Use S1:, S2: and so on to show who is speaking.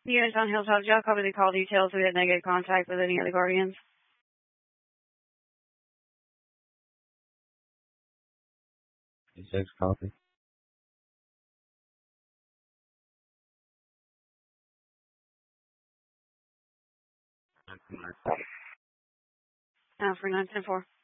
S1: Units on Hilltop, y'all cover the call details. We had negative contact with any of the Guardians.
S2: 6 copy.
S1: For 910-4.